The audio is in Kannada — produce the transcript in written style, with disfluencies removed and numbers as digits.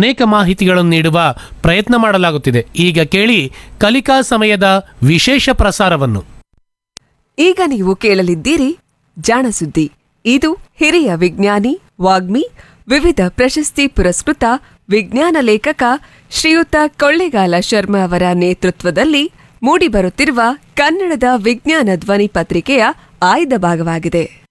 ಅನೇಕ ಮಾಹಿತಿಗಳನ್ನು ನೀಡುವ ಪ್ರಯತ್ನ ಮಾಡಲಾಗುತ್ತಿದೆ. ಈಗ ಕೇಳಿ ಕಲಿಕಾ ಸಮಯದ ವಿಶೇಷ ಪ್ರಸಾರವನ್ನು. ಈಗ ನೀವು ಕೇಳಲಿದ್ದೀರಿ ಜಾಣ ಸುದ್ದಿ. ಇದು ಹಿರಿಯ ವಿಜ್ಞಾನಿ, ವಾಗ್ಮಿ, ವಿವಿಧ ಪ್ರಶಸ್ತಿ ಪುರಸ್ಕೃತ ವಿಜ್ಞಾನ ಲೇಖಕ ಶ್ರೀಯುತ ಕೊಳ್ಳೇಗಾಲ ಶರ್ಮಾ ಅವರ ನೇತೃತ್ವದಲ್ಲಿ ಮೂಡಿಬರುತ್ತಿರುವ ಕನ್ನಡದ ವಿಜ್ಞಾನ ಧ್ವನಿ ಪತ್ರಿಕೆಯ ಆಯ್ದ ಭಾಗವಾಗಿದೆ.